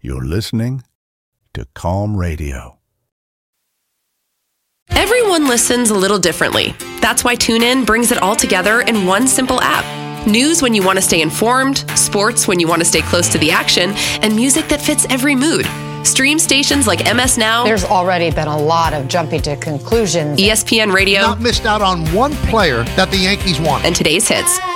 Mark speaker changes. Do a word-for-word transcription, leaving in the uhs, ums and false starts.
Speaker 1: You're listening to Calm Radio.
Speaker 2: Everyone listens a little differently. That's why TuneIn brings it all together in one simple app. News when you want to stay informed, sports when you want to stay close to the action, and music that fits every mood. Stream stations like M S Now.
Speaker 3: There's already been a lot of jumping to conclusions.
Speaker 2: E S P N Radio.
Speaker 4: Not missed out on one player that the Yankees want.
Speaker 2: And today's hits.